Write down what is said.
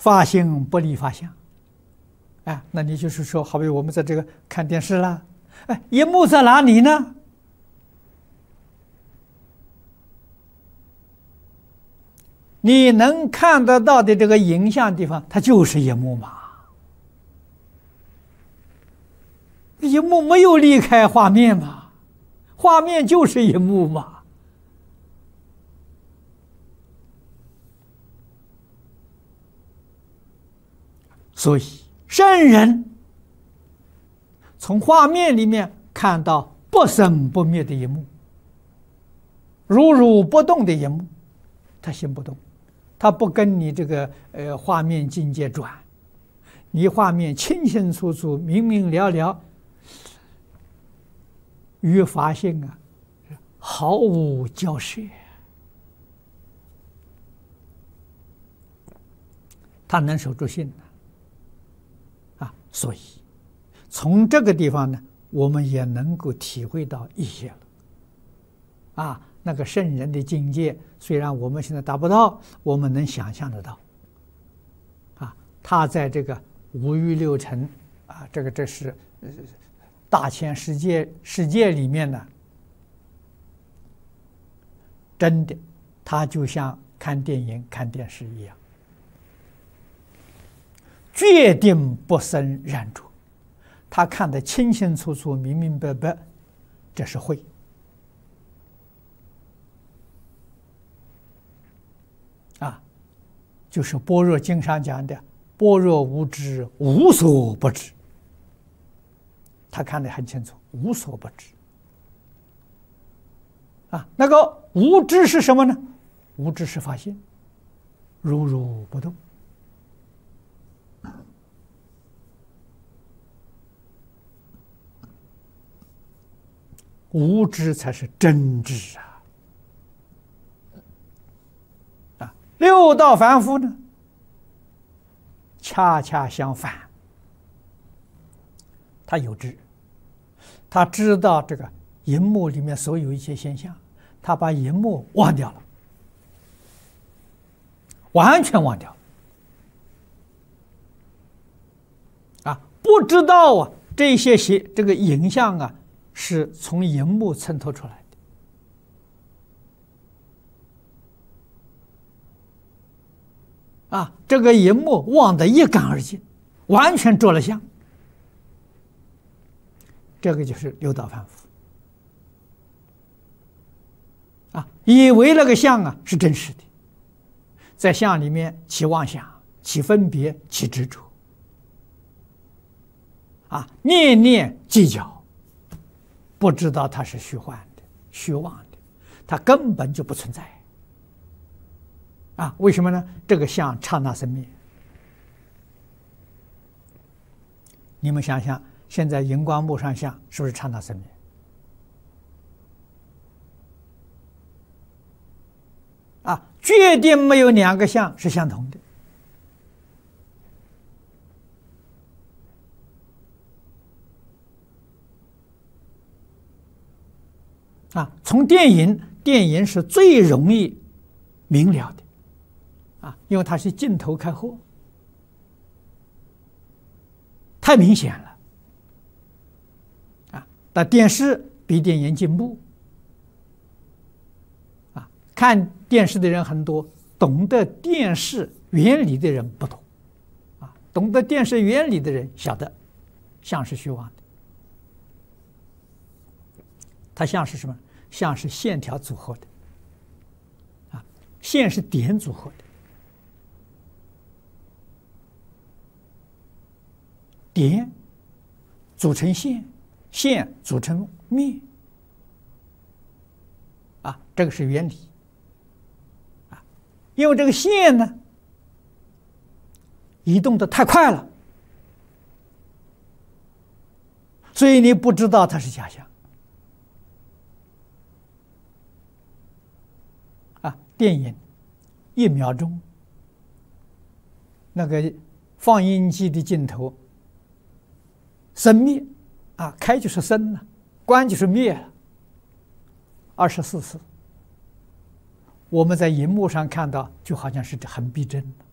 发心不离法相。啊，那你就是说，好比我们在这个看电视啦，哎，荧幕在哪里呢？你能看得到的这个影像地方，它就是荧幕嘛。荧幕没有离开画面嘛，画面就是荧幕嘛。所以圣人从画面里面看到不生不灭的荧幕，如如不动的荧幕，他心不动，他不跟你这个画面境界转，你画面清清楚楚、明明了了，与法性啊毫无交涉，他能守住性呢。所以从这个地方呢，我们也能够体会到一些了。那个圣人的境界，虽然我们现在达不到，我们能想象得到。他在这个五欲六尘这是大千世界里面呢，真的，他就像看电影、看电视一样。决定不生染着，他看得清清楚楚、明明白白，这是慧。就是《般若经》上讲的“般若无知，无所不知”。他看得很清楚，无所不知。那个无知是什么呢？无知是法性，如如不动。无知才是真知六道凡夫呢，恰恰相反，他有知，他知道这个荧幕里面所有一些现象，他把荧幕忘掉了，完全忘掉了。不知道这些这个影像是从荧幕衬托出来的。这个荧幕忘得一干二净，完全着了相。这个就是六道凡夫以为那个相是真实的，在相里面起妄想、起分别、起执着念念计较，不知道它是虚幻的、虚妄的，它根本就不存在。为什么呢？这个相刹那生灭。你们想想，现在荧光幕上相是不是刹那生灭？决定没有两个相是相同的。从电影是最容易明了的。因为它是镜头开合，太明显了。但电视比电影进步。看电视的人很多，懂得电视原理的人不多。懂得电视原理的人晓得，相是虚妄的。它相是什么？相是线条组合的。线是点组合的。点组成线，线组成面，这个是原理。因为这个线呢，移动的太快了，所以你不知道它是假象。电影1秒钟，那个放映机的镜头生灭开就是生了，关就是灭了，24次。我们在荧幕上看到，就好像是很逼真的。